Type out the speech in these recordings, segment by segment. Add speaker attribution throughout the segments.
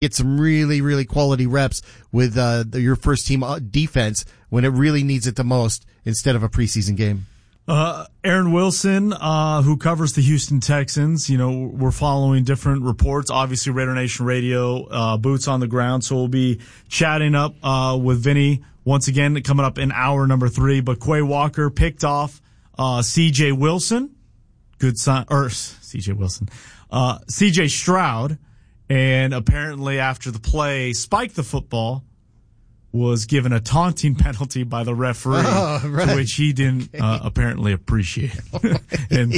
Speaker 1: get some really, really quality reps with your first team defense when it really needs it the most instead of a preseason game.
Speaker 2: Aaron Wilson, who covers the Houston Texans, we're following different reports. Obviously, Raider Nation Radio, boots on the ground. So we'll be chatting up with Vinny once again coming up in hour number 3. But Quay Walker picked off C.J. Wilson, C.J. Stroud, and apparently after the play, spiked the football. Was given a taunting penalty by the referee, to which he didn't apparently appreciate. And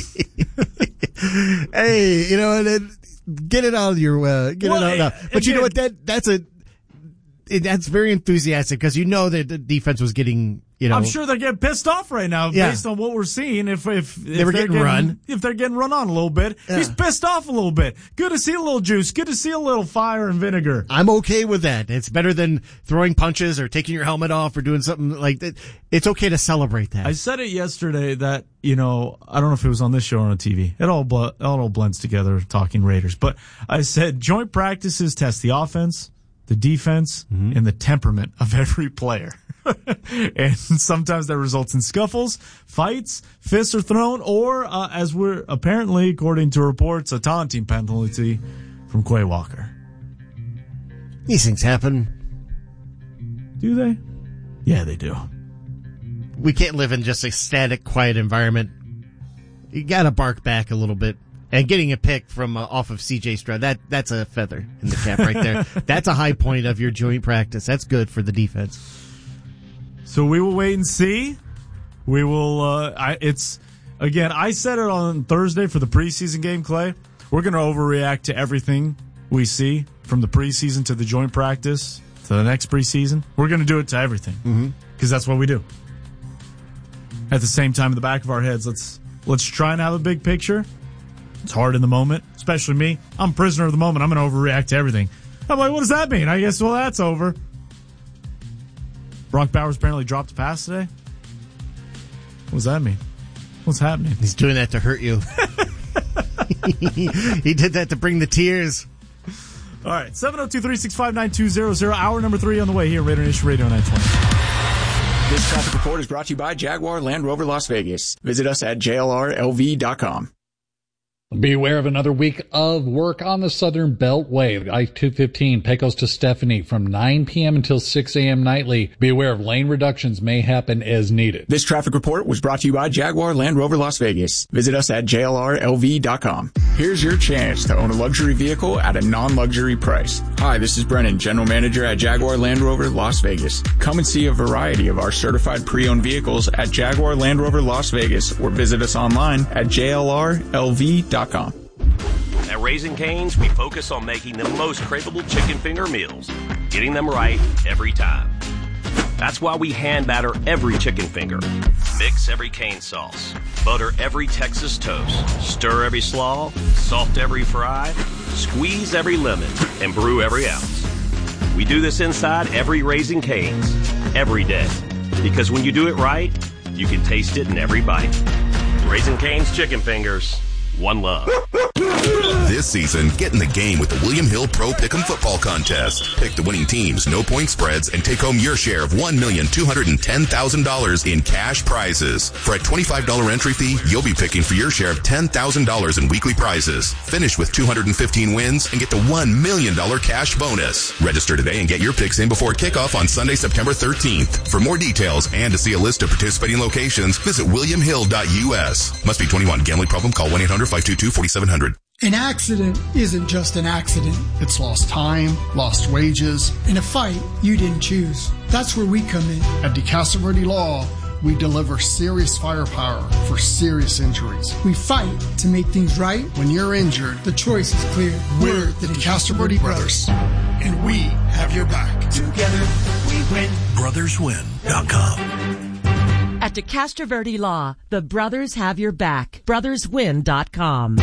Speaker 1: hey, get it out of your get it out now. But you know what? That's very enthusiastic because that the defense was getting.
Speaker 2: I'm sure they're getting pissed off right now based on what we're seeing. If they're getting run on a little bit, he's pissed off a little bit. Good to see a little juice. Good to see a little fire and vinegar.
Speaker 1: I'm okay with that. It's better than throwing punches or taking your helmet off or doing something like that. It's okay to celebrate that.
Speaker 2: I said it yesterday that I don't know if it was on this show or on TV. It all blends together talking Raiders. But I said joint practices test the offense, the defense, and the temperament of every player. And sometimes that results in scuffles, fights, fists are thrown, or, as we're apparently, according to reports, a taunting penalty from Quay Walker.
Speaker 1: These things happen.
Speaker 2: Do they? Yeah, they do.
Speaker 1: We can't live in just a static, quiet environment. You gotta bark back a little bit. And getting a pick from off of C.J. Stroud, that's a feather in the cap right there. That's a high point of your joint practice. That's good for the defense.
Speaker 2: So we will wait and see. We will, I said it on Thursday for the preseason game, Clay. We're going to overreact to everything we see from the preseason to the joint practice to the next preseason. We're going to do it to everything because that's what we do. At the same time, in the back of our heads, let's try and have a big picture. It's hard in the moment, especially me. I'm a prisoner of the moment. I'm going to overreact to everything. I'm like, what does that mean? I guess, that's over. Brock Bowers apparently dropped a pass today. What does that mean? What's happening?
Speaker 1: He's doing that to hurt you. He did that to bring the tears.
Speaker 2: All right, 702-365-9200. Hour number 3 on the way here, Raider Nation Radio 920.
Speaker 3: This traffic report is brought to you by Jaguar Land Rover Las Vegas. Visit us at jlrlv.com.
Speaker 4: Be aware of another week of work on the Southern Beltway. I-215, Pecos to Stephanie from 9 p.m. until 6 a.m. nightly. Be aware of lane reductions may happen as needed.
Speaker 3: This traffic report was brought to you by Jaguar Land Rover Las Vegas. Visit us at jlrlv.com. Here's your chance to own a luxury vehicle at a non-luxury price. Hi, this is Brennan, General Manager at Jaguar Land Rover Las Vegas. Come and see a variety of our certified pre-owned vehicles at Jaguar Land Rover Las Vegas or visit us online at jlrlv.com.
Speaker 5: At Raising Cane's, we focus on making the most craveable chicken finger meals, getting them right every time. That's why we hand batter every chicken finger, mix every cane sauce, butter every Texas toast, stir every slaw, salt every fry, squeeze every lemon, and brew every ounce. We do this inside every Raising Cane's, every day. Because when you do it right, you can taste it in every bite. Raising Cane's chicken fingers. One love.
Speaker 6: This season, get in the game with the William Hill Pro Pick'em Football Contest. Pick the winning teams, no point spreads, and take home your share of $1,210,000 in cash prizes. For a $25 entry fee, you'll be picking for your share of $10,000 in weekly prizes. Finish with 215 wins and get the $1 million cash bonus. Register today and get your picks in before kickoff on Sunday, September 13th. For more details and to see a list of participating locations, visit williamhill.us. Must be 21. Gambling problem? Call 1-800-522-4700.
Speaker 7: An accident isn't just an accident. It's lost time, lost wages, and a fight you didn't choose. That's where we come in. At DeCastro Law, we deliver serious firepower for serious injuries. We fight to make things right. When you're injured, the choice is clear. We're the DeCastro Brothers, and we have your back. Together, we win.
Speaker 8: BrothersWin.com. At DeCastro Verde Law, the brothers have your back. BrothersWin.com.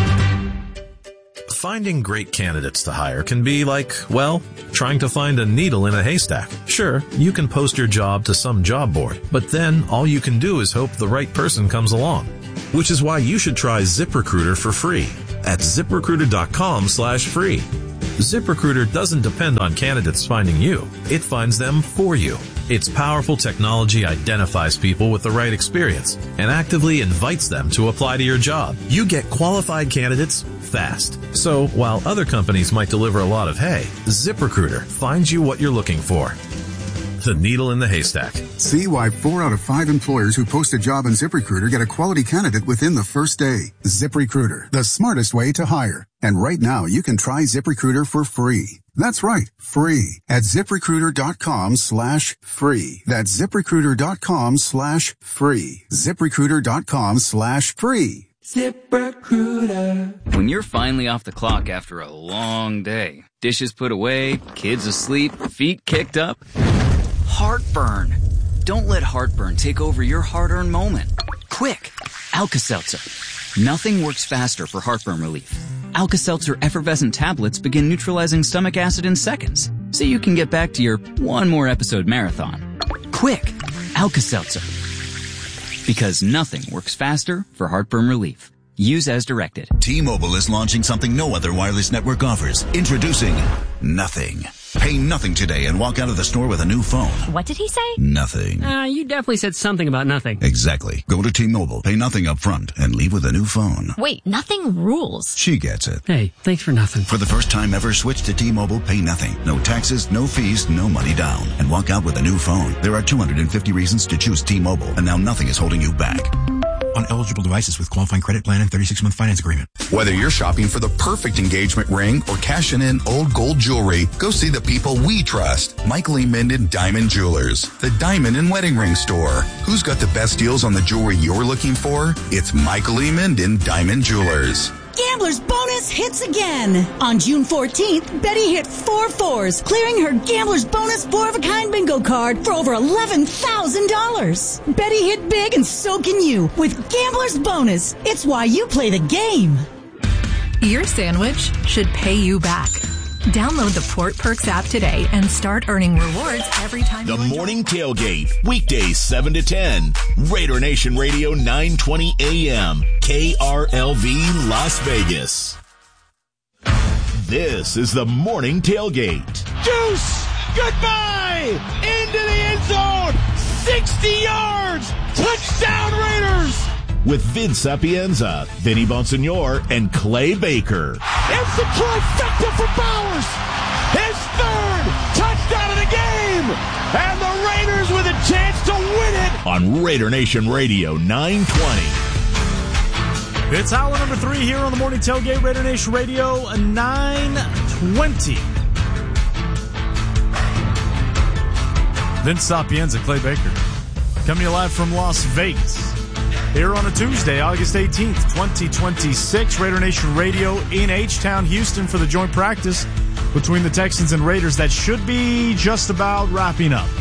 Speaker 9: Finding great candidates to hire can be like, well, trying to find a needle in a haystack. Sure, you can post your job to some job board, but then all you can do is hope the right person comes along. Which is why you should try ZipRecruiter for free at ZipRecruiter.com/free. ZipRecruiter doesn't depend on candidates finding you. It finds them for you. Its powerful technology identifies people with the right experience and actively invites them to apply to your job. You get qualified candidates fast. So while other companies might deliver a lot of hay, ZipRecruiter finds you what you're looking for. The needle in the haystack.
Speaker 10: See why 4 out of 5 employers who post a job on ZipRecruiter get a quality candidate within the first day. ZipRecruiter, the smartest way to hire. And right now, you can try ZipRecruiter for free. That's right, free at ZipRecruiter.com/free. That's ZipRecruiter.com/free. ZipRecruiter.com/free.
Speaker 11: ZipRecruiter. When you're finally off the clock after a long day, dishes put away, kids asleep, feet kicked up, heartburn. Don't let heartburn take over your hard-earned moment. Quick, Alka-Seltzer. Nothing works faster for heartburn relief. Alka-Seltzer effervescent tablets begin neutralizing stomach acid in seconds, so you can get back to your one more episode marathon. Quick, Alka-Seltzer. Because nothing works faster for heartburn relief. Use as directed.
Speaker 12: T-Mobile is launching something no other wireless network offers. Introducing Nothing. Pay nothing today and walk out of the store with a new phone.
Speaker 13: What did he say?
Speaker 12: Nothing.
Speaker 13: You definitely said something about nothing.
Speaker 12: Exactly. Go to T-Mobile, pay nothing up front, and leave with a new phone.
Speaker 13: Wait, nothing rules.
Speaker 12: She gets it.
Speaker 13: Hey, thanks for nothing.
Speaker 12: For the first time ever, switch to T-Mobile, pay nothing. No taxes, no fees, no money down. And walk out with a new phone. There are 250 reasons to choose T-Mobile, and now nothing is holding you back.
Speaker 14: On eligible devices with qualifying credit plan and 36-month finance agreement.
Speaker 6: Whether you're shopping for the perfect engagement ring or cashing in old gold jewelry, go see the people we trust. Michael E. Minden Diamond Jewelers, the diamond and wedding ring store. Who's got the best deals on the jewelry you're looking for? It's Michael E. Minden Diamond Jewelers.
Speaker 15: Gambler's Bonus hits again. On June 14th, Betty hit 4 4s, clearing her Gambler's Bonus 4-of-a-kind bingo card for over $11,000. Betty hit big and so can you with Gambler's Bonus. It's why you play the game.
Speaker 16: Your sandwich should pay you back. Download the Port Perks app today and start earning rewards every time.
Speaker 17: The Morning Tailgate, weekdays 7 to 10. Raider Nation Radio 920 AM, KRLV Las Vegas. This is the Morning Tailgate.
Speaker 18: Juice! Goodbye! Into the end zone! 60 yards! Touchdown Raiders!
Speaker 17: With Vince Sapienza, Vinny Bonsignore, and Clay Baker.
Speaker 18: It's the trifecta for Bowers! His third touchdown of the game! And the Raiders with a chance to win it!
Speaker 17: On Raider Nation Radio 920.
Speaker 2: It's hour number 3 here on the Morning Tailgate, Raider Nation Radio 920. Vince Sapienza, Clay Baker. Coming to you live from Las Vegas. Here on a Tuesday, August 18th, 2026, Raider Nation Radio in H-Town, Houston for the joint practice between the Texans and Raiders that should be just about wrapping up.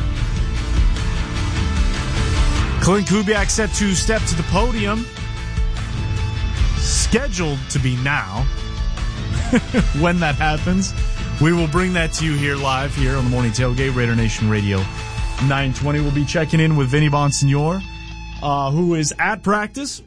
Speaker 2: Clint Kubiak set to step to the podium, scheduled to be now. When that happens, we will bring that to you here live here on the Morning Tailgate, Raider Nation Radio 920. We'll be checking in with Vinny Bonsignore, who is at practice,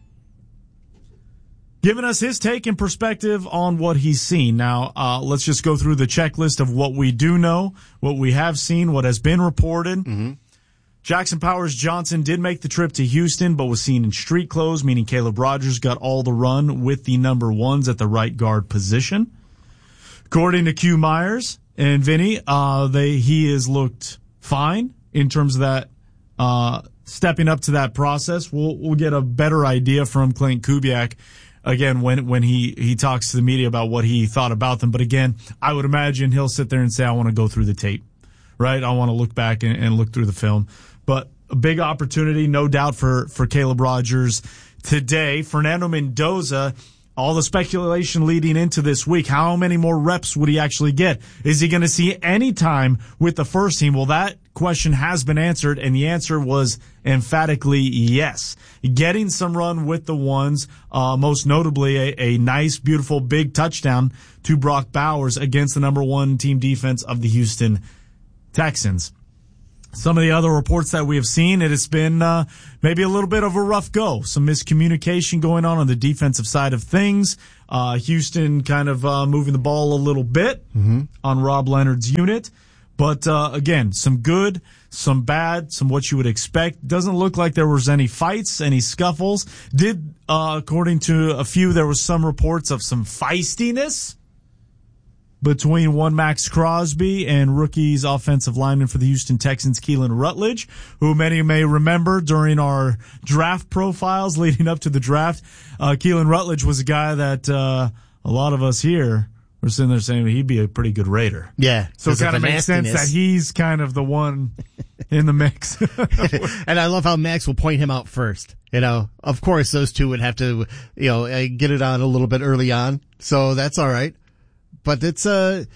Speaker 2: giving us his take and perspective on what he's seen. Now, let's just go through the checklist of what we do know, what we have seen, what has been reported. Mm-hmm. Jackson Powers Johnson did make the trip to Houston, but was seen in street clothes, meaning Caleb Rogers got all the run with the number ones at the right guard position. According to Q Myers and Vinny, he has looked fine in terms of that, stepping up to that process. We'll get a better idea from Clint Kubiak again when he talks to the media about what he thought about them. But again, I would imagine he'll sit there and say, I want to go through the tape, right? I want to look back and look through the film. But a big opportunity, no doubt, for Caleb Rogers today. Fernando Mendoza, all the speculation leading into this week, how many more reps would he actually get? Is he going to see any time with the first team? Well, that question has been answered, and the answer was emphatically yes. Getting some run with the ones, most notably a nice, beautiful, big touchdown to Brock Bowers against the number 1 team defense of the Houston Texans. some of the other reports that we have seen, it has been maybe a little bit of a rough go. Some miscommunication going on the defensive side of things. Houston kind of moving the ball a little bit on Rob Leonard's unit. But again, some good, some bad, some what you would expect. Doesn't look like there was any fights, any scuffles. According to a few, there was some reports of some feistiness between one Max Crosby and rookie's offensive lineman for the Houston Texans, Keelan Rutledge, who many may remember during our draft profiles leading up to the draft. Keelan Rutledge was a guy that a lot of us here were sitting there saying he'd be a pretty good Raider.
Speaker 1: Yeah.
Speaker 2: So it kind of makes sense that he's kind of the one in the mix.
Speaker 1: And I love how Max will point him out first. Of course, those two would have to, get it on a little bit early on. So that's all right. But it's,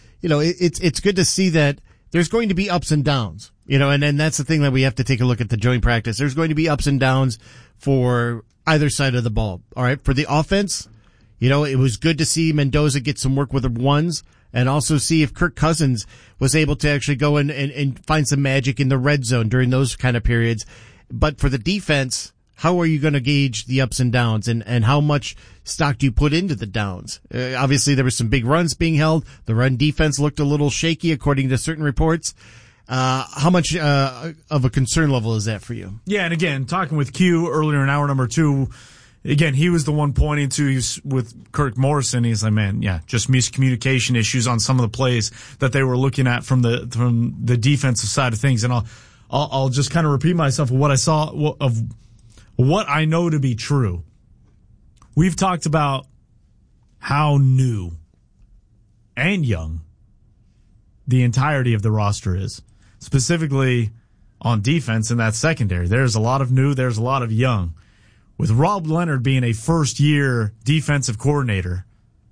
Speaker 1: it's good to see that there's going to be ups and downs, and that's the thing that we have to take a look at the joint practice. There's going to be ups and downs for either side of the ball. All right. For the offense, it was good to see Mendoza get some work with the ones and also see if Kirk Cousins was able to actually go and find some magic in the red zone during those kind of periods. But for the defense, how are you going to gauge the ups and downs and how much stock do you put into the downs? Obviously, there were some big runs being held. The run defense looked a little shaky according to certain reports. How much of a concern level is that for you?
Speaker 2: Yeah, and again, talking with Q earlier in hour number 2, again, he was the one pointing to with Kirk Morrison. He's like, man, yeah, just miscommunication issues on some of the plays that they were looking at from the defensive side of things. And I'll just kind of repeat myself of what I saw of what I know to be true. We've talked about how new and young the entirety of the roster is, specifically on defense in that secondary. There's a lot of new, there's a lot of young. With Rob Leonard being a first-year defensive coordinator,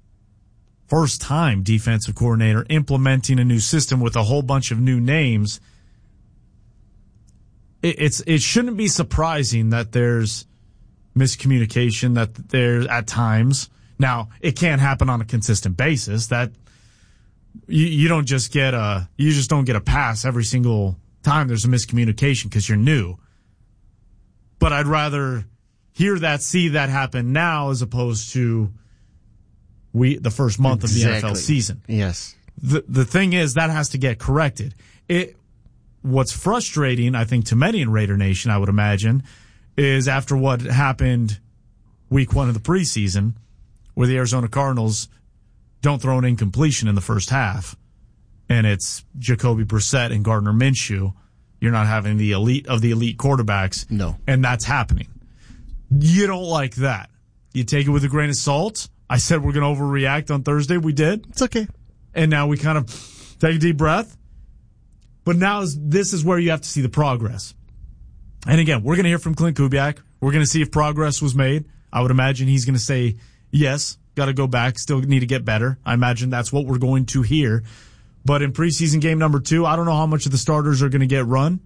Speaker 2: first-time defensive coordinator, implementing a new system with a whole bunch of new names, it shouldn't be surprising that there's miscommunication, that there's at times. Now, it can't happen on a consistent basis. That you don't just get you just don't get a pass every single time there's a miscommunication because you're new. But I'd rather see that happen now as opposed to the first month of the NFL season.
Speaker 1: Yes.
Speaker 2: The thing is that has to get corrected. What's frustrating, I think, to many in Raider Nation, I would imagine, is after what happened week 1 of the preseason, where the Arizona Cardinals don't throw an incompletion in the first half, and it's Jacoby Brissett and Gardner Minshew. You're not having the elite of the elite quarterbacks.
Speaker 1: No.
Speaker 2: And that's happening. You don't like that. You take it with a grain of salt. I said we're going to overreact on Thursday. We did.
Speaker 1: It's okay.
Speaker 2: And now we kind of take a deep breath. But now this is where you have to see the progress. And again, we're going to hear from Clint Kubiak. We're going to see if progress was made. I would imagine he's going to say, yes, got to go back, still need to get better. I imagine that's what we're going to hear. But in preseason game number 2, I don't know how much of the starters are going to get run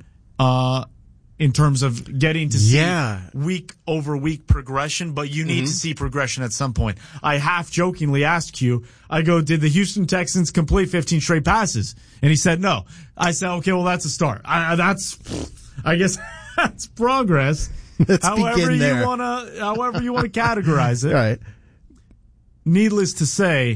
Speaker 2: in terms of getting to see week over week progression, but you need to see progression at some point. I half jokingly asked you, I go, did the Houston Texans complete 15 straight passes? And he said no. I said, okay, well, that's a start. I guess that's progress. However you want to categorize it.
Speaker 1: Right.
Speaker 2: Needless to say,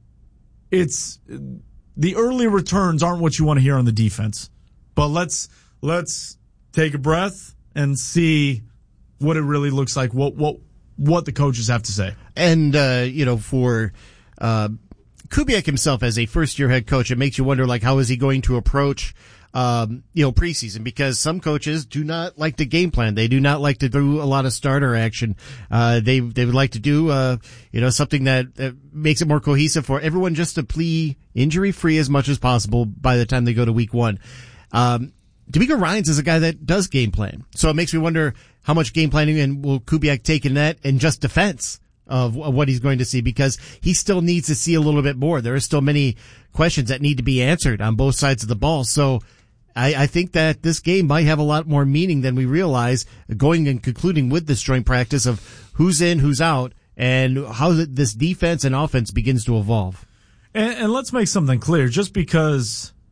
Speaker 2: it's the early returns aren't what you want to hear on the defense. But let's take a breath and see what it really looks like, what the coaches have to say.
Speaker 1: And, for Kubiak himself as a first-year head coach, it makes you wonder, how is he going to approach, preseason? Because some coaches do not like to game plan. They do not like to do a lot of starter action. They would like to do, something that makes it more cohesive for everyone just to play injury-free as much as possible by the time they go to week 1. DeMeco Ryans is a guy that does game plan. So it makes me wonder how much game planning and will Kubiak take in that and just defense of what he's going to see, because he still needs to see a little bit more. There are still many questions that need to be answered on both sides of the ball. So I think that this game might have a lot more meaning than we realize, going and concluding with this joint practice of who's in, who's out, and how this defense and offense begins to evolve.
Speaker 2: And let's make something clear. Just because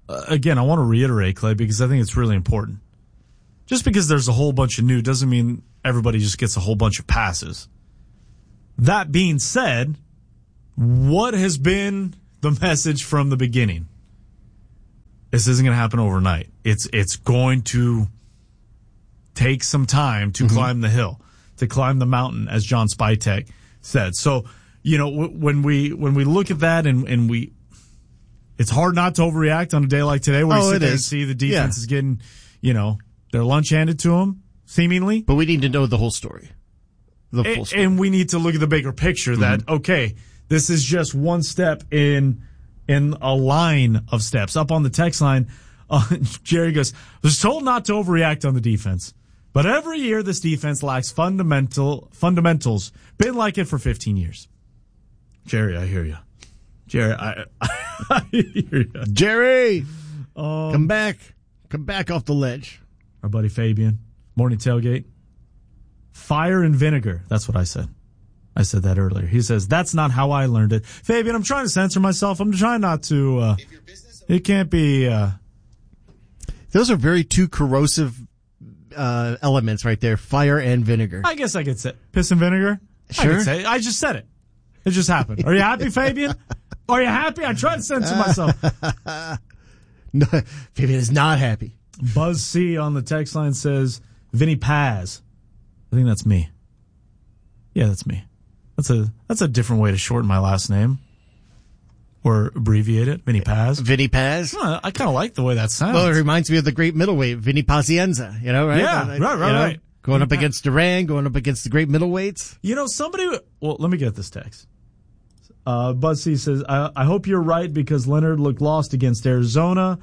Speaker 2: again, I want to reiterate, Clay, because I think it's really important. Just because there's a whole bunch of new doesn't mean everybody just gets a whole bunch of passes. That being said, what has been the message from the beginning? This isn't going to happen overnight. It's going to take some time to climb the hill, to climb the mountain, as John Spytek said. So, when we look at that and we, it's hard not to overreact on a day like today where you sit there and see the defense is getting, their lunch handed to them, seemingly.
Speaker 1: But we need to know the whole story. The full story.
Speaker 2: And we need to look at the bigger picture that, okay, this is just one step in a line of steps. Up on the text line, Jerry goes, I was told not to overreact on the defense. But every year this defense lacks fundamentals. Been like it for 15 years. Jerry, I hear you. Jerry, I hear you.
Speaker 1: Jerry, come back. Come back off the ledge.
Speaker 2: Our buddy Fabian, morning tailgate. Fire and vinegar. That's what I said. I said that earlier. He says, that's not how I learned it. Fabian, I'm trying to censor myself. I'm trying not to. It can't be.
Speaker 1: Those are very two corrosive elements right there. Fire and vinegar.
Speaker 2: I guess I could say piss and vinegar.
Speaker 1: Sure.
Speaker 2: I could say. I just said it. It just happened. Are you happy, Fabian? Are you happy? I tried to censor myself.
Speaker 1: No, Fabian is not happy.
Speaker 2: Buzz C on the text line says, Vinny Paz. I think that's me. Yeah, that's me. That's a different way to shorten my last name. Or abbreviate it. Vinny Paz.
Speaker 1: Vinny Paz?
Speaker 2: I kind of like the way that sounds.
Speaker 1: Well, it reminds me of the great middleweight, Vinny Pazienza, right?
Speaker 2: Yeah, right.
Speaker 1: Going up against Duran, going up against the great middleweights.
Speaker 2: Well, let me get this text. Buzz C says, I hope you're right because Leonard looked lost against Arizona.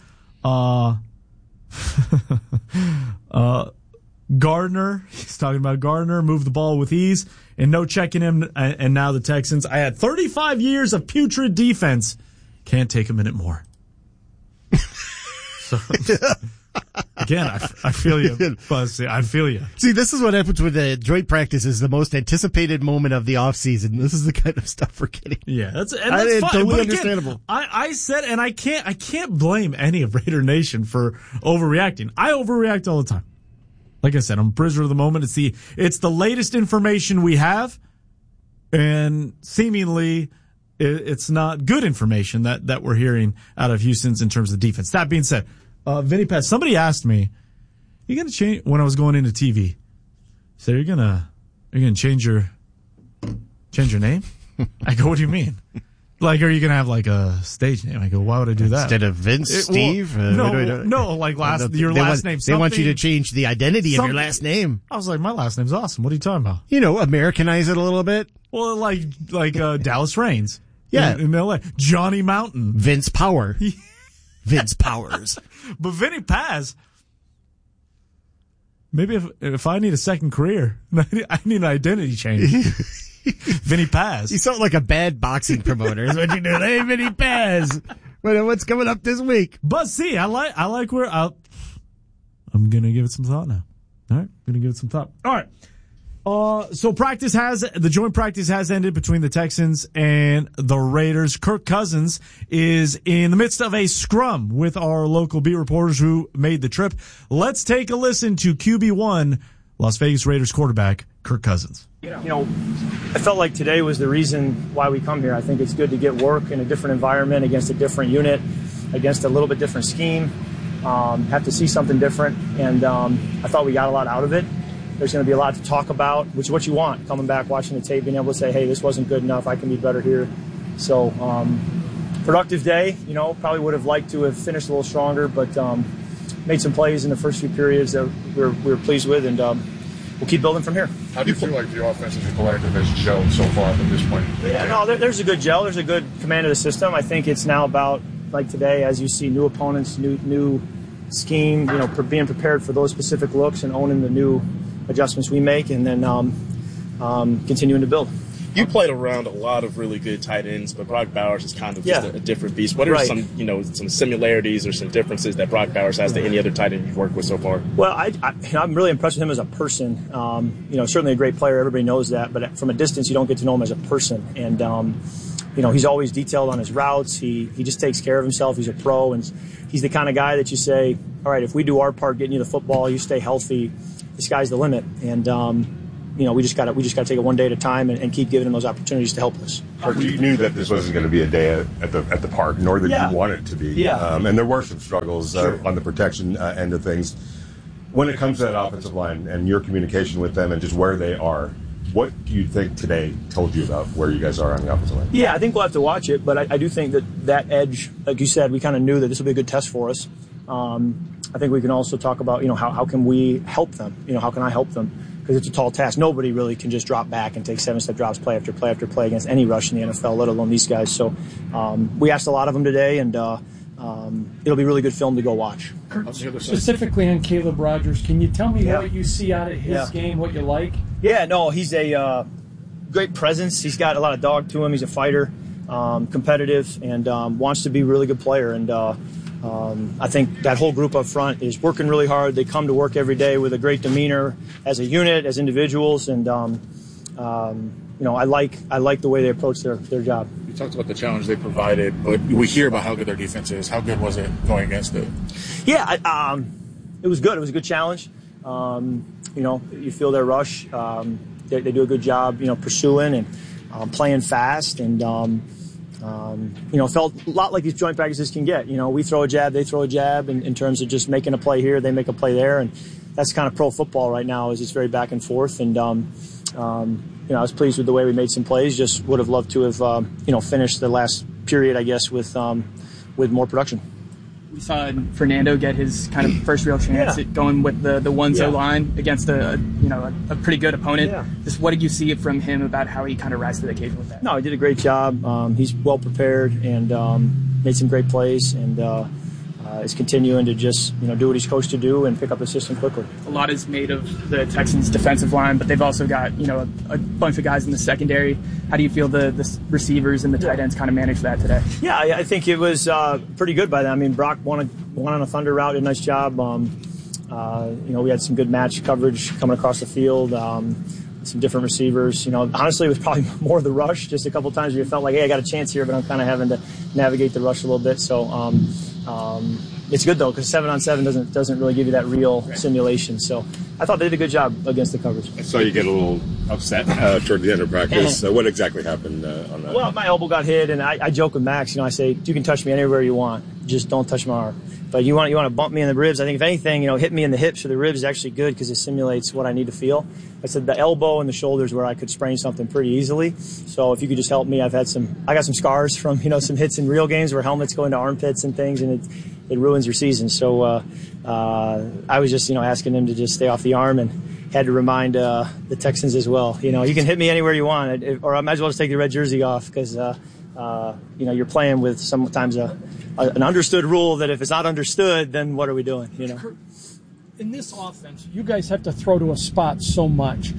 Speaker 2: Gardner, he's talking about Gardner, moved the ball with ease and no checking him. And now the Texans, I had 35 years of putrid defense. Can't take a minute more. So, again, I feel you, Buzz. I feel you.
Speaker 1: See, this is what happens with the joint practice is the most anticipated moment of the offseason. This is the kind of stuff we're getting.
Speaker 2: Yeah, that's fine.
Speaker 1: Totally
Speaker 2: again,
Speaker 1: understandable.
Speaker 2: I said, and I can't blame any of Raider Nation for overreacting. I overreact all the time. Like I said, I'm a prisoner of the moment. It's the latest information we have, and seemingly it's not good information that we're hearing out of Houston's in terms of defense. That being said, Vinny Paz, somebody asked me, "You gonna change?" When I was going into TV, so you're gonna change your name? I go, what do you mean? Like, are you going to have like a stage name? I go, why would I do that?
Speaker 1: Instead of Vince, Steve?
Speaker 2: No, like your last name.
Speaker 1: They want you to change the identity of your last name.
Speaker 2: I was like, my last name's awesome. What are you talking about?
Speaker 1: Americanize it a little bit.
Speaker 2: Well, like Dallas Reigns.
Speaker 1: Yeah.
Speaker 2: In LA. Johnny Mountain.
Speaker 1: Vince Power. Vince Powers.
Speaker 2: But Vinny Paz, maybe if I need a second career, I need an identity change. Vinny Paz.
Speaker 1: You sound like a bad boxing promoter. Is what you do. Hey, Vinny Paz. What's coming up this week?
Speaker 2: But see, I like where I'm gonna give it some thought now. All right, gonna give it some thought. All right. So the joint practice has ended between the Texans and the Raiders. Kirk Cousins is in the midst of a scrum with our local beat reporters who made the trip. Let's take a listen to QB1, Las Vegas Raiders quarterback, Kirk Cousins.
Speaker 19: I felt like today was the reason why we come here. I think it's good to get work in a different environment against a different unit, against a little bit different scheme, have to see something different. And I thought we got a lot out of it. There's going to be a lot to talk about, which is what you want, coming back, watching the tape, being able to say, hey, this wasn't good enough. I can be better here. So productive day. Probably would have liked to have finished a little stronger, but made some plays in the first few periods that we were pleased with, and we'll keep building from here.
Speaker 20: How do you feel like the offense as a collective has gelled so far at this point?
Speaker 19: Yeah, no, there's a good gel. There's a good command of the system. I think it's now about, like today, as you see new opponents, new scheme, being prepared for those specific looks and owning the new adjustments we make, and then continuing to build.
Speaker 21: You played around a lot of really good tight ends, but Brock Bowers is kind of just a different beast. What are some similarities or some differences that Brock Bowers has to any other tight end you've worked with so far?
Speaker 19: Well, I'm really impressed with him as a person. Certainly a great player. Everybody knows that. But from a distance, you don't get to know him as a person. And he's always detailed on his routes. He just takes care of himself. He's a pro, and he's the kind of guy that you say, all right, if we do our part getting you the football, you stay healthy, the sky's the limit. And we just got to take it one day at a time and keep giving him those opportunities to help us.
Speaker 4: You knew that this wasn't going to be a day at the park, nor did you want it to be.
Speaker 19: Yeah.
Speaker 4: And there were some struggles on the protection end of things. When it comes to that offensive line and your communication with them and just where they are, what do you think today told you about where you guys are on the offensive line?
Speaker 19: Yeah, I think we'll have to watch it, but I do think that edge, like you said, we kind of knew that this will be a good test for us. I think we can also talk about, how can we help them? How can I help them? Because it's a tall task. Nobody really can just drop back and take 7-step drops play after play after play against any rush in the NFL, let alone these guys. So we asked a lot of them today, and it'll be really good film to go watch.
Speaker 22: Specifically on Caleb Rogers, can you tell me what you see out of his game, what you like?
Speaker 19: Yeah, no, he's a great presence. He's got a lot of dog to him. He's a fighter, competitive, and wants to be a really good player. And I think that whole group up front is working really hard. They come to work every day with a great demeanor as a unit, as individuals, and I like the way they approach their job.
Speaker 20: You talked about the challenge they provided, but we hear about how good their defense is. How good was it going against it?
Speaker 19: Yeah, it was good. It was a good challenge. You feel their rush. They do a good job, pursuing and playing fast, and felt a lot like these joint practices can get. We throw a jab, they throw a jab, in terms of just making a play here, they make a play there, and that's kind of pro football right now. Is it's very back and forth, and I was pleased with the way we made some plays. Just would have loved to have finished the last period, I guess, with more production.
Speaker 23: We saw Fernando get his kind of first real chance at going with the 1-0 line against a pretty good opponent. Yeah. Just what did you see from him about how he kind of rise to the occasion with that?
Speaker 19: No, he did a great job. He's well prepared and made some great plays, and is continuing to just do what he's coached to do and pick up the system quickly.
Speaker 23: A lot is made of the Texans' defensive line, but they've also got a bunch of guys in the secondary. How do you feel the receivers and the tight ends kind of managed that today? Yeah, I think it was pretty good by them. I mean, Brock won on a thunder route, did a nice job. We had some good match coverage coming across the field. Some different receivers. Honestly, it was probably more the rush. Just a couple times where you felt like, hey, I got a chance here, but I'm kind of having to navigate the rush a little bit. So it's good though, because 7-on-7 doesn't really give you that real simulation. So I thought they did a good job against the coverage.
Speaker 4: I saw you get a little upset toward the end of practice. What exactly happened on that?
Speaker 19: Well, my elbow got hit, and I joke with Max. I say, you can touch me anywhere you want, just don't touch my arm. But you want to bump me in the ribs. I think if anything, hit me in the hips or the ribs is actually good because it simulates what I need to feel. I said the elbow and the shoulders where I could sprain something pretty easily. So if you could just help me, I got some scars from some hits in real games where helmets go into armpits and things, and it ruins your season. So I was just asking him to just stay off the arm, and had to remind the Texans as well. You can hit me anywhere you want, or I might as well just take the red jersey off because you're playing with sometimes an understood rule that if it's not understood, then what are we doing?
Speaker 22: In this offense, you guys have to throw to a spot so much.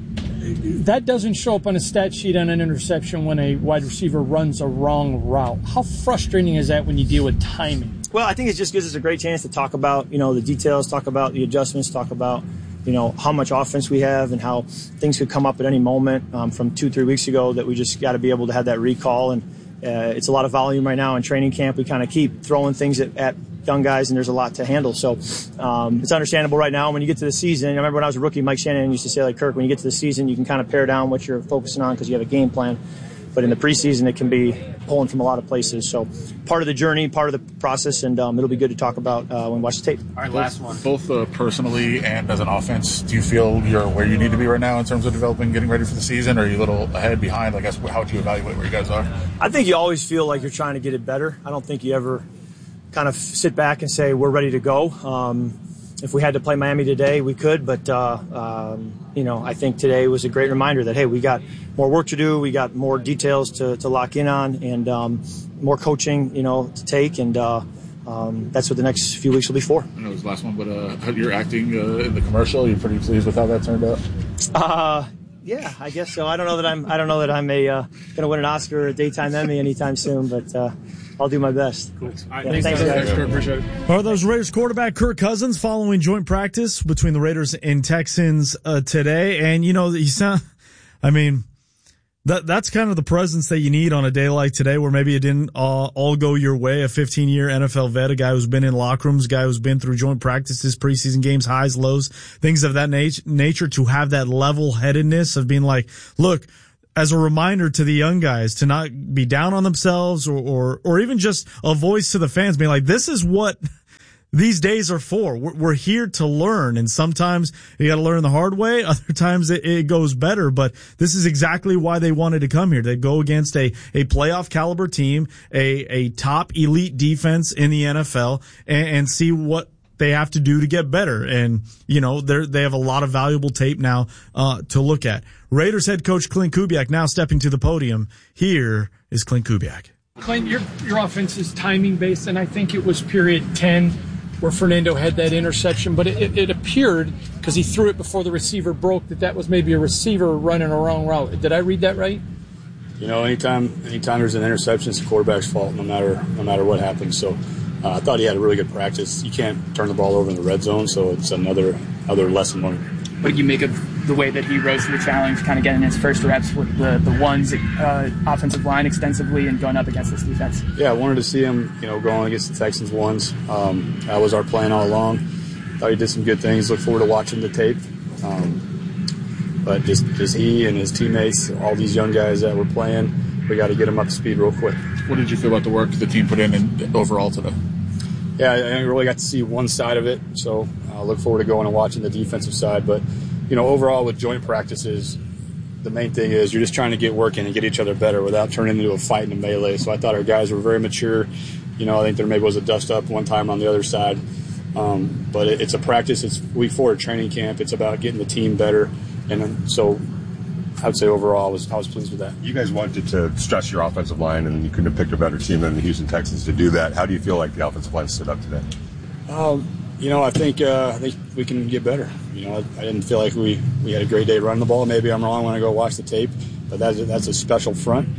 Speaker 22: That doesn't show up on a stat sheet on an interception when a wide receiver runs a wrong route. How frustrating is that when you deal with timing?
Speaker 19: Well, I think it just gives us a great chance to talk about, the details, talk about the adjustments, talk about, how much offense we have and how things could come up at any moment from 2-3 weeks ago that we just got to be able to have that recall. And it's a lot of volume right now in training camp. We kind of keep throwing things at young guys, and there's a lot to handle. So it's understandable right now. When you get to the season, I remember when I was a rookie, Mike Shanahan used to say, like, Kirk, when you get to the season, you can kind of pare down what you're focusing on because you have a game plan. But in the preseason, it can be pulling from a lot of places. So part of the journey, part of the process, and it'll be good to talk about when we watch the tape.
Speaker 20: All right, last one. Both personally and as an offense, do you feel you're where you need to be right now in terms of developing, getting ready for the season? Or are you a little ahead, behind? I guess, how would you evaluate where you guys are?
Speaker 19: I think you always feel like you're trying to get it better. I don't think you ever kind of sit back and say, we're ready to go. If we had to play Miami today, we could, but I think today was a great reminder that, hey, we got more work to do, we got more details to lock in on, and more coaching, to take, and that's what the next few weeks will be for.
Speaker 20: I know it was the last one, but you're acting in the commercial. You're pretty pleased with how that turned out?
Speaker 19: Yeah, I guess so. I don't know that I'm going to win an Oscar or a daytime Emmy anytime soon, but I'll do my best. Cool.
Speaker 2: Thanks, guys. Appreciate it. All right, that was Raiders quarterback Kirk Cousins following joint practice between the Raiders and Texans today. And, That's kind of the presence that you need on a day like today, where maybe it didn't all go your way. A 15-year NFL vet, a guy who's been in locker rooms, a guy who's been through joint practices, preseason games, highs, lows, things of that nature, to have that level-headedness of being like, look, as a reminder to the young guys to not be down on themselves, or even just a voice to the fans being like, this is what these days are for. We're here to learn, and sometimes you got to learn the hard way. Other times it goes better, but this is exactly why they wanted to come here. They go against a playoff caliber team, a top elite defense in the NFL, and see what they have to do to get better. And, you know, they have a lot of valuable tape now to look at. Raiders head coach Klint Kubiak now stepping to the podium. Here is Klint Kubiak.
Speaker 22: Klint, your offense is timing based, and I think it was period 10 where Fernando had that interception, but it appeared, because he threw it before the receiver broke, that was maybe a receiver running a wrong route. Did I read that right?
Speaker 3: You know, anytime there's an interception, it's the quarterback's fault, no matter what happens. So I thought he had a really good practice. You can't turn the ball over in the red zone, so it's another lesson learned.
Speaker 23: What do you make of the way that he rose to the challenge, kind of getting his first reps with the ones offensive line extensively and going up against this defense?
Speaker 3: Yeah, I wanted to see him, going against the Texans ones. That was our plan all along. Thought he did some good things. Look forward to watching the tape. But just he and his teammates, all these young guys that were playing, we got to get them up to speed real quick.
Speaker 20: What did you feel about the work the team put in overall today?
Speaker 3: Yeah, I really got to see one side of it, so I look forward to going and watching the defensive side. But, overall with joint practices, the main thing is you're just trying to get working and get each other better without turning into a fight and a melee. So I thought our guys were very mature. I think there maybe was a dust-up one time on the other side. But it's a practice. It's week 4 of training camp. It's about getting the team better. And so I would say overall I was pleased with that.
Speaker 4: You guys wanted to stress your offensive line, and you couldn't have picked a better team than the Houston Texans to do that. How do you feel like the offensive line stood up today?
Speaker 3: I think we can get better. I didn't feel like we had a great day running the ball. Maybe I'm wrong when I go watch the tape, but that's a special front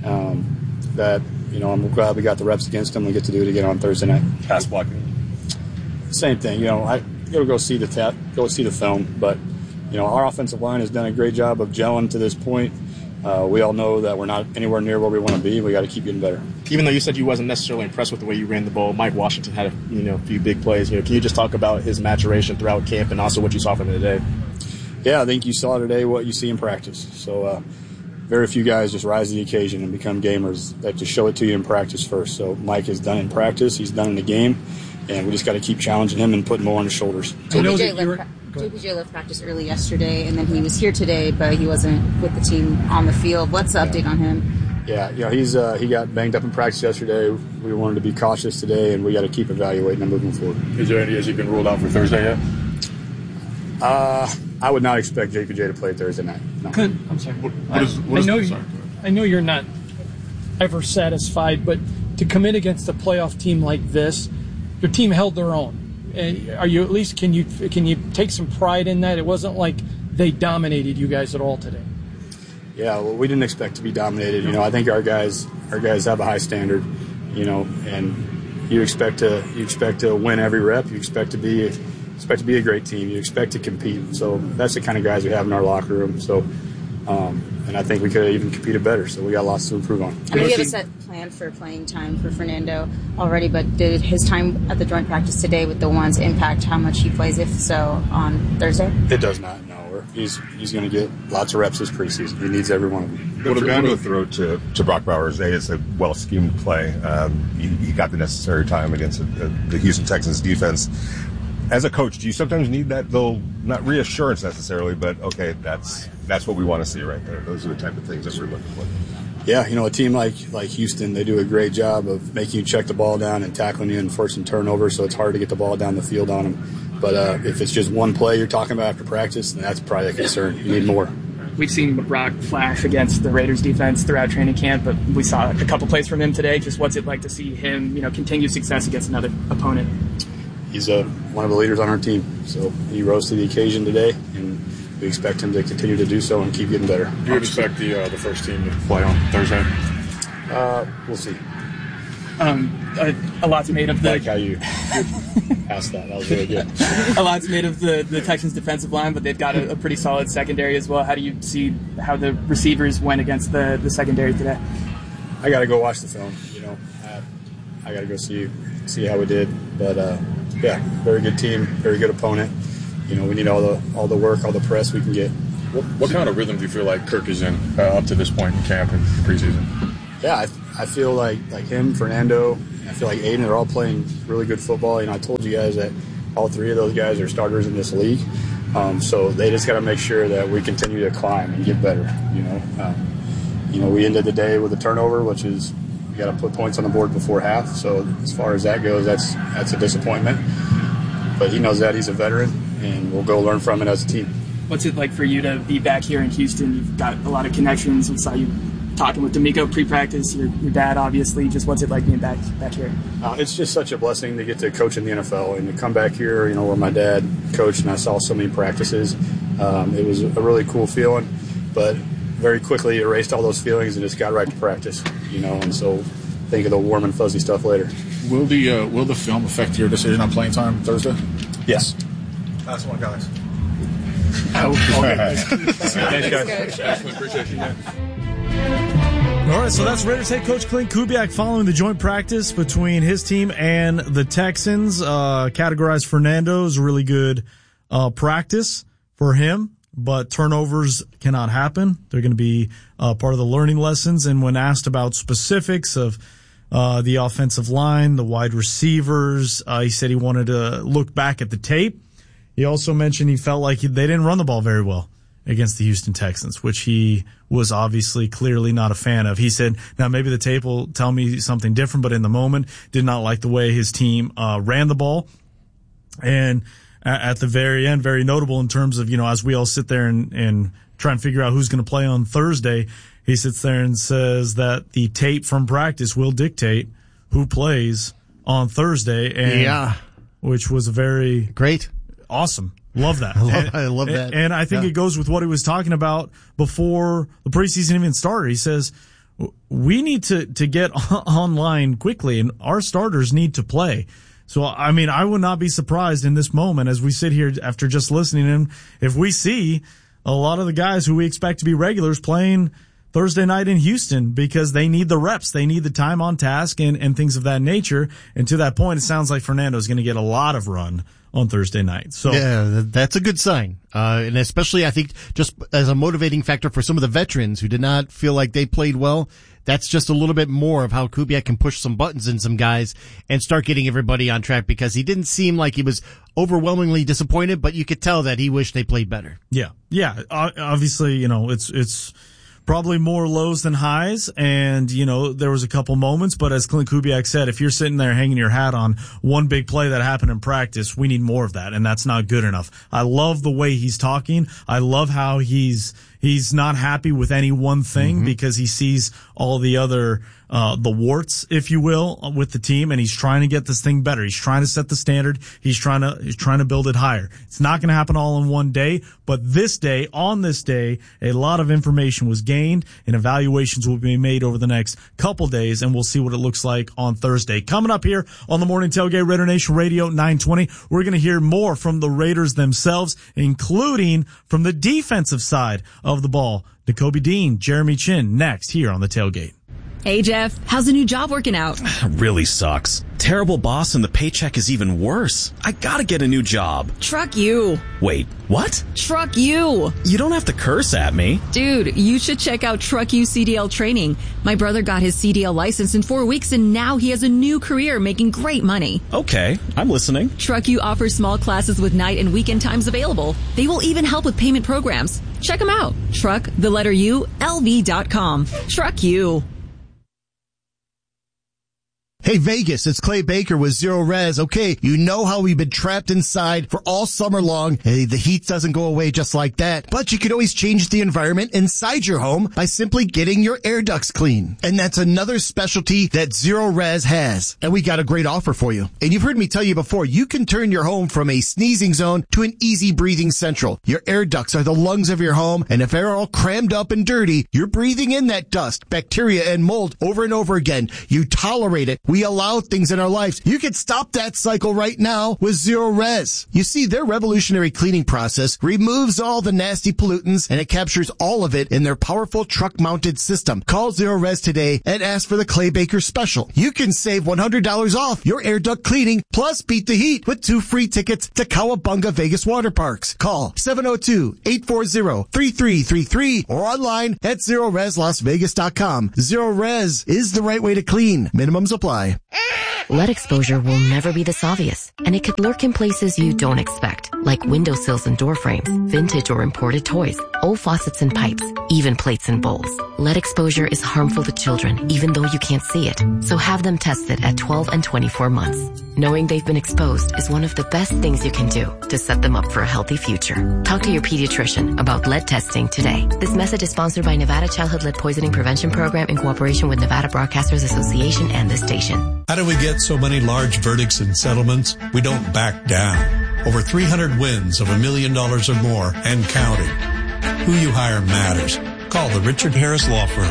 Speaker 3: that I'm glad we got the reps against them. We get to do it again on Thursday night.
Speaker 4: Pass blocking.
Speaker 3: Same thing. I gotta go see the film, but our offensive line has done a great job of gelling to this point. We all know that we're not anywhere near where we want to be. We got to keep getting better.
Speaker 21: Even though you said you wasn't necessarily impressed with the way you ran the ball, Mike Washington had a few big plays. Can you just talk about his maturation throughout camp and also what you saw from him today?
Speaker 3: Yeah, I think you saw today what you see in practice. So very few guys just rise to the occasion and become gamers. They just show it to you in practice first. So Mike has done it in practice. He's done it in the game. And we just got to keep challenging him and putting more on his shoulders.
Speaker 5: JPJ left practice early yesterday, and then he was here today, but he wasn't with the team on the field. What's the update on him?
Speaker 3: Yeah, he got banged up in practice yesterday. We wanted to be cautious today, and we got to keep evaluating him moving forward.
Speaker 20: Is there any has he been ruled out for Thursday yet?
Speaker 3: I would not expect JPJ to play Thursday night. No.
Speaker 22: I'm sorry. I know you're not ever satisfied, but to come in against a playoff team like this, your team held their own. Are you at least can you take some pride in that? It wasn't like they dominated you guys at all today.
Speaker 3: Yeah, well, we didn't expect to be dominated. I think our guys have a high standard. And you expect to win every rep. You expect to be a great team. You expect to compete. So that's the kind of guys we have in our locker room. So. And I think we could have even competed better, so we got lots to improve on.
Speaker 5: I know you have a set plan for playing time for Fernando already, but did his time at the joint practice today with the ones impact how much he plays, if so, on Thursday?
Speaker 3: It does not, no. He's going to get lots of reps this preseason. He needs every one of them.
Speaker 4: What about the throw to Brock Bowers? It's a well-schemed play. He got the necessary time against the Houston Texans defense. As a coach, do you sometimes need that, though, not reassurance necessarily, but, okay, that's what we want to see right there. Those are the type of things that we're looking for.
Speaker 3: Yeah, a team like Houston, they do a great job of making you check the ball down and tackling you in first and turnover, so it's hard to get the ball down the field on them. But if it's just one play you're talking about after practice, then that's probably a concern. You need more.
Speaker 23: We've seen Brock flash against the Raiders defense throughout training camp, but we saw a couple plays from him today. Just what's it like to see him, continue success against another opponent?
Speaker 3: He's one of the leaders on our team, so he rose to the occasion today, and we expect him to continue to do so and keep getting better.
Speaker 20: Do you expect the first team to play on Thursday?
Speaker 3: We'll see.
Speaker 23: A lot's made of the.
Speaker 3: I like how you asked that. That was really good.
Speaker 23: A lot's made of the Texans' defensive line, but they've got a pretty solid secondary as well. How do you see how the receivers went against the secondary today?
Speaker 3: I got to go watch the film. I got to go see how we did. But yeah, very good team, very good opponent. We need all the work, all the press we can get.
Speaker 20: What kind of rhythm do you feel like Kirk is in up to this point in camp and preseason?
Speaker 3: Yeah, I feel like him, Fernando, I feel like Aiden are all playing really good football. I told you guys that all three of those guys are starters in this league. So they just got to make sure that we continue to climb and get better. We ended the day with a turnover, which is we got to put points on the board before half. So as far as that goes, that's a disappointment. But he knows that. He's a veteran, and we'll go learn from it as a team.
Speaker 23: What's it like for you to be back here in Houston? You've got a lot of connections. We saw you talking with D'Amico pre-practice, your dad, obviously. Just what's it like being back here?
Speaker 3: It's just such a blessing to get to coach in the NFL and to come back here, where my dad coached and I saw so many practices. It was a really cool feeling, but very quickly erased all those feelings and just got right to practice, and so think of the warm and fuzzy stuff later.
Speaker 20: Will the film affect your decision on playing time Thursday?
Speaker 3: Yes.
Speaker 20: Last one, guys.
Speaker 3: Thanks, guys.
Speaker 20: Appreciate you, man.
Speaker 2: All right, so that's Raiders head coach Clint Kubiak following the joint practice between his team and the Texans. Categorized Fernando as a really good practice for him, but turnovers cannot happen. They're going to be part of the learning lessons. And when asked about specifics of the offensive line, the wide receivers, he said he wanted to look back at the tape. He also mentioned he felt like they didn't run the ball very well against the Houston Texans, which he was obviously clearly not a fan of. He said, now maybe the tape will tell me something different, but in the moment did not like the way his team ran the ball. And at the very end, very notable in terms of, as we all sit there and try and figure out who's going to play on Thursday, he sits there and says that the tape from practice will dictate who plays on Thursday. And which was a very
Speaker 1: great.
Speaker 2: Awesome. Love that.
Speaker 1: I love that.
Speaker 2: And I think it goes with what he was talking about before the preseason even started. He says, we need to get online quickly, and our starters need to play. So, I would not be surprised in this moment as we sit here after just listening to him if we see a lot of the guys who we expect to be regulars playing Thursday night in Houston because they need the reps. They need the time on task and things of that nature. And to that point, it sounds like Fernando's going to get a lot of run on Thursday night. So
Speaker 1: yeah, that's a good sign. And especially I think just as a motivating factor for some of the veterans who did not feel like they played well, that's just a little bit more of how Kubiak can push some buttons in some guys and start getting everybody on track because he didn't seem like he was overwhelmingly disappointed, but you could tell that he wished they played better.
Speaker 2: Yeah. Yeah. Obviously, it's probably more lows than highs, and, there was a couple moments, but as Clint Kubiak said, if you're sitting there hanging your hat on one big play that happened in practice, we need more of that, and that's not good enough. I love the way he's talking. I love how he's not happy with any one thing because he sees all the other the warts, if you will, with the team, and he's trying to get this thing better. He's trying to set the standard. He's trying to build it higher. It's not going to happen all in one day, but on this day, a lot of information was gained, and evaluations will be made over the next couple days, and we'll see what it looks like on Thursday. Coming up here on the Morning Tailgate, Raider Nation Radio 920, we're going to hear more from the Raiders themselves, including from the defensive side of the ball. Nakobe Dean, Jeremy Chin, next here on the Tailgate.
Speaker 7: Hey, Jeff, how's the new job working out?
Speaker 8: Really sucks. Terrible boss and the paycheck is even worse. I gotta get a new job.
Speaker 7: Truck you.
Speaker 8: Wait, what?
Speaker 7: Truck you.
Speaker 8: You don't have to curse at me.
Speaker 7: Dude, you should check out Truck You CDL training. My brother got his CDL license in 4 weeks and now he has a new career making great money.
Speaker 8: Okay, I'm listening.
Speaker 7: Truck You offers small classes with night and weekend times available. They will even help with payment programs. Check them out. LV.com. Truck You.
Speaker 1: Hey Vegas, it's Clay Baker with Zero Res. Okay, you know how we've been trapped inside for all summer long. Hey, the heat doesn't go away just like that. But you can always change the environment inside your home by simply getting your air ducts clean. And that's another specialty that Zero Res has. And we got a great offer for you. And you've heard me tell you before, you can turn your home from a sneezing zone to an easy breathing central. Your air ducts are the lungs of your home, and if they're all crammed up and dirty, you're breathing in that dust, bacteria, and mold over and over again. You tolerate it. We
Speaker 9: we allow things in our lives. You can stop that cycle right now with Zero Res. You see, their revolutionary cleaning process removes all the nasty pollutants and it captures all of it in their powerful truck-mounted system. Call Zero Res today and ask for the Clay Baker Special. You can save $100 off your air duct cleaning, plus beat the heat with 2 free tickets to Cowabunga Vegas Water Parks. Call 702-840-3333 or online at ZeroResLasVegas.com. Zero Res is the right way to clean. Minimums apply.
Speaker 10: Lead exposure will never be this obvious, and it could lurk in places you don't expect, like windowsills and door frames, vintage or imported toys, old faucets and pipes, even plates and bowls. Lead exposure is harmful to children, even though you can't see it, so have them tested at 12 and 24 months. Knowing they've been exposed is one of the best things you can do to set them up for a healthy future. Talk to your pediatrician about lead testing today. This message is sponsored by Nevada Childhood Lead Poisoning Prevention Program in cooperation with Nevada Broadcasters Association and this station.
Speaker 11: How do we get so many large verdicts and settlements? We don't back down. Over 300 wins of $1 million or more and counting. Who you hire matters. Call the Richard Harris Law Firm,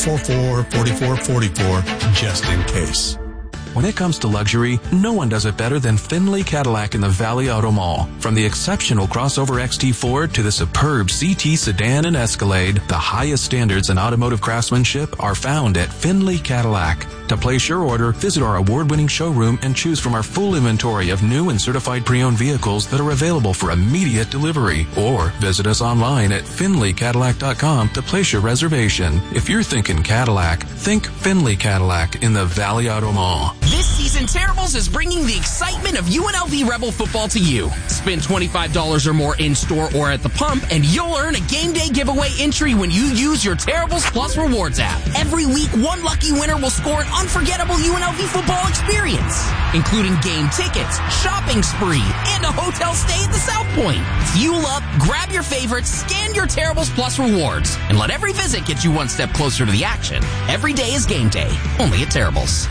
Speaker 11: 444-4444, just in case.
Speaker 24: When it comes to luxury, no one does it better than Findlay Cadillac in the Valley Auto Mall. From the exceptional crossover XT4 to the superb CT sedan and Escalade, the highest standards in automotive craftsmanship are found at Findlay Cadillac. To place your order, visit our award-winning showroom and choose from our full inventory of new and certified pre-owned vehicles that are available for immediate delivery. Or visit us online at FindlayCadillac.com to place your reservation. If you're thinking Cadillac, think Findlay Cadillac in the Valley Auto Mall.
Speaker 25: This season, Terribles is bringing the excitement of UNLV Rebel football to you. Spend $25 or more in-store or at the pump, and you'll earn a game day giveaway entry when you use your Terribles Plus Rewards app. Every week, one lucky winner will score an unforgettable UNLV football experience, including game tickets, shopping spree, and a hotel stay at the South Point. Fuel up, grab your favorites, scan your Terribles Plus Rewards, and let every visit get you one step closer to the action. Every day is game day, only at Terribles.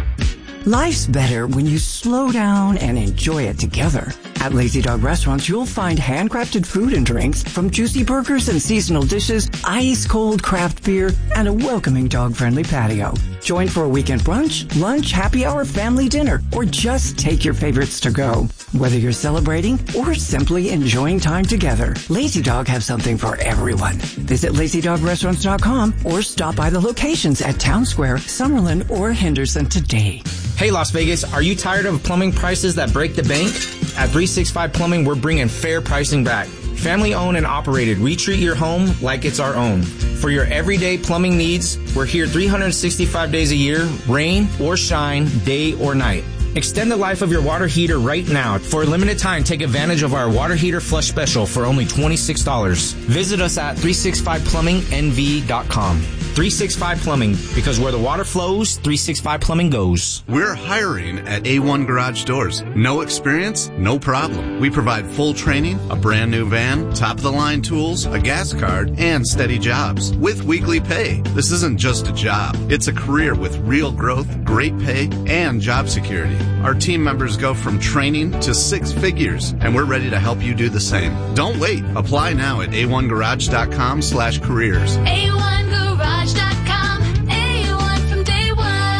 Speaker 26: Life's better when you slow down and enjoy it together. At Lazy Dog Restaurants, you'll find handcrafted food and drinks, from juicy burgers and seasonal dishes, ice-cold craft beer, and a welcoming dog-friendly patio. Join for a weekend brunch, lunch, happy hour, family dinner, or just take your favorites to go. Whether you're celebrating or simply enjoying time together, Lazy Dog have something for everyone. Visit LazyDogRestaurants.com or stop by the locations at Town Square, Summerlin, or Henderson today.
Speaker 27: Hey Las Vegas, are you tired of plumbing prices that break the bank? At 365 Plumbing, we're bringing fair pricing back. Family owned and operated, we treat your home like it's our own. For your everyday plumbing needs, we're here 365 days a year, rain or shine, day or night. Extend the life of your water heater right now. For a limited time, take advantage of our water heater flush special for only $26. Visit us at 365plumbingnv.com. 365 Plumbing, because where the water flows, 365 Plumbing goes.
Speaker 28: We're hiring at A1 Garage Doors. No experience? No problem. We provide full training, a brand new van, top-of-the-line tools, a gas card, and steady jobs with weekly pay. This isn't just a job. It's a career with real growth, great pay, and job security. Our team members go from training to 6 figures, and we're ready to help you do the same. Don't wait. Apply now at a1garage.com/careers.
Speaker 29: A1garage.com. A1 from day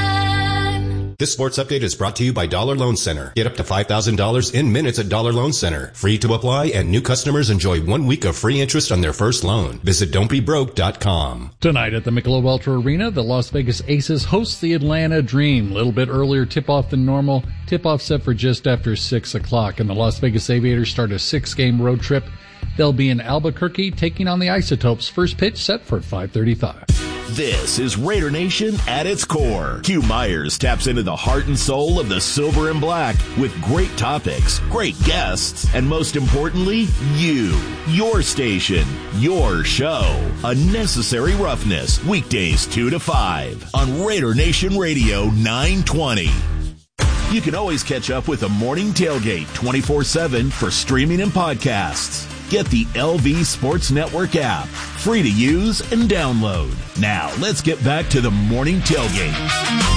Speaker 29: one.
Speaker 30: This sports update is brought to you by Dollar Loan Center. Get up to $5,000 in minutes at Dollar Loan Center. Free to apply, and new customers enjoy 1 week of free interest on their first loan. Visit don'tbebroke.com.
Speaker 31: Tonight at the Michelob Ultra Arena, the Las Vegas Aces host the Atlanta Dream. A little bit earlier tip-off than normal. Tip-off set for just after 6 o'clock. And the Las Vegas Aviators start a 6-game road trip. They'll be in Albuquerque taking on the Isotopes. First pitch set for 5:35.
Speaker 17: This is Raider Nation at its core. Hugh Myers taps into the heart and soul of the silver and black with great topics, great guests, and most importantly, you. Your station, your show. Unnecessary Roughness, weekdays 2 to 5 on Raider Nation Radio 920. You can always catch up with the Morning Tailgate 24/7 for streaming and podcasts. Get the LV Sports Network app, free to use and download. Now, let's get back to the Morning Tailgate.